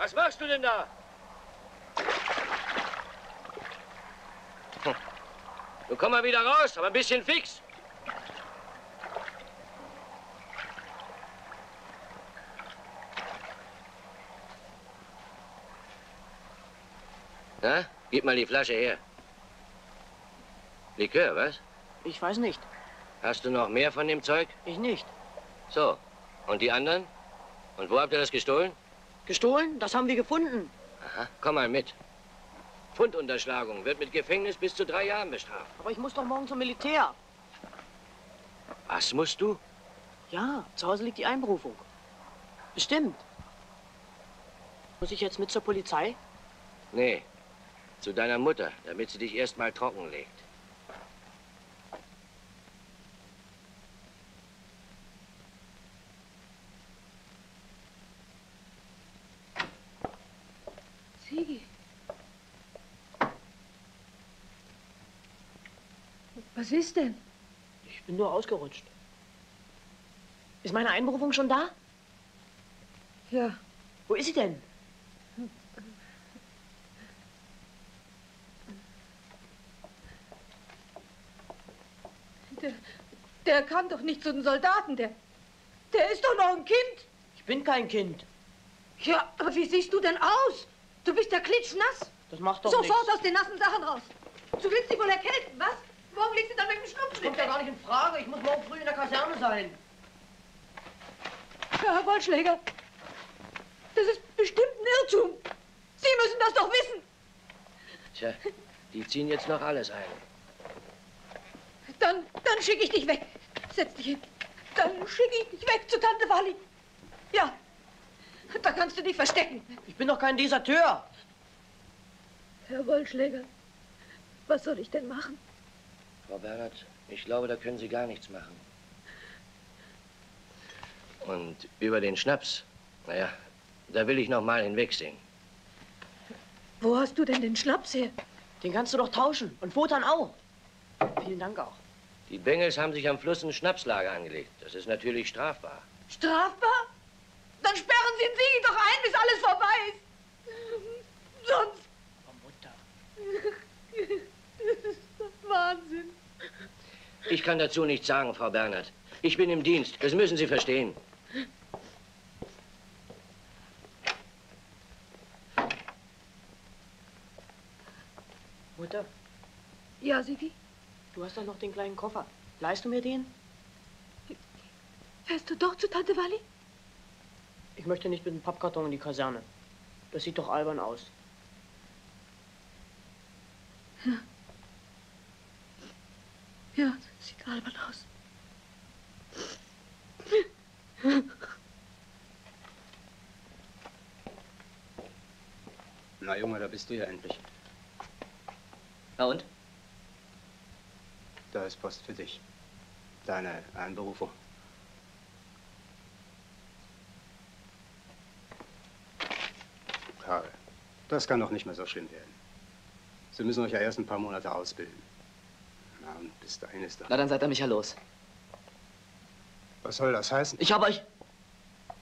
Was machst du denn da? Du komm mal wieder raus, aber ein bisschen fix. Na, gib mal die Flasche her. Likör, was? Ich weiß nicht. Hast du noch mehr von dem Zeug? Ich nicht. So. Und die anderen? Und wo habt ihr das gestohlen? Gestohlen? Das haben wir gefunden. Aha, komm mal mit. Pfundunterschlagung wird mit Gefängnis bis zu 3 Jahren bestraft. Aber ich muss doch morgen zum Militär. Was musst du? Ja, zu Hause liegt die Einberufung. Bestimmt. Muss ich jetzt mit zur Polizei? Nee, zu deiner Mutter, damit sie dich erst mal trocken legt. Sigi. Was ist denn? Ich bin nur ausgerutscht. Ist meine Einberufung schon da? Ja. Wo ist sie denn? Der kann doch nicht zu den Soldaten, der ist doch noch ein Kind. Ich bin kein Kind. Ja, aber wie siehst du denn aus? Du bist ja klitschnass. Das macht doch Sofort nichts. aus den nassen Sachen raus. Du willst dich wohl erkälten, was? Morgen liegst du dann mit dem Schnupfen. Das kommt ja gar nicht in Frage. Ich muss morgen früh in der Kaserne sein. Ja, Herr Goldschläger, das ist bestimmt ein Irrtum. Sie müssen das doch wissen. Tja, die ziehen jetzt noch alles ein. Dann schicke ich dich weg. Setz dich hin. Dann schicke ich dich weg zu Tante Walli. Ja, da kannst du dich verstecken. Ich bin doch kein Deserteur. Herr Goldschläger, was soll ich denn machen? Frau Bernhard, ich glaube, da können Sie gar nichts machen. Und über den Schnaps, naja, da will ich noch mal hinwegsehen. Wo hast du denn den Schnaps her? Den kannst du doch tauschen. Und Wotan auch. Vielen Dank auch. Die Bengels haben sich am Fluss ein Schnapslager angelegt. Das ist natürlich strafbar. Strafbar? Dann sperren Sie den Sigi doch ein, bis alles vorbei ist. Sonst... Oh, Mutter. Das ist doch Wahnsinn. Ich kann dazu nichts sagen, Frau Bernhard. Ich bin im Dienst. Das müssen Sie verstehen. Mutter, Ja, Sigi? du hast doch noch den kleinen Koffer. Leihst du mir den? Fährst du doch zu Tante Walli? Ich möchte nicht mit dem Pappkarton in die Kaserne. Das sieht doch albern aus. Ja, das sieht albern aus. Na Junge, da bist du ja endlich. Na und? Da ist Post für dich. Deine Einberufung. Karl, das kann doch nicht mehr so schlimm werden. Sie müssen euch ja erst ein paar Monate ausbilden. Na, und bis dahin ist dann... Na, dann seid ihr mich ja los. Was soll das heißen? Ich habe euch...